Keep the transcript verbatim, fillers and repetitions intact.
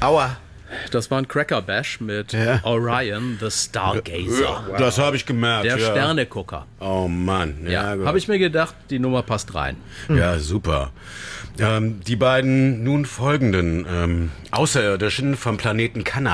Aua. Das war ein Cracker Bash mit Ja. Orion, the Stargazer. Wow. Das habe ich gemerkt. Der ja. Sternegucker. Oh Mann. Ja, Ja, habe ich mir gedacht, die Nummer passt rein. Ja, super. Ähm, die beiden nun folgenden ähm, Außerirdischen vom Planeten Kanada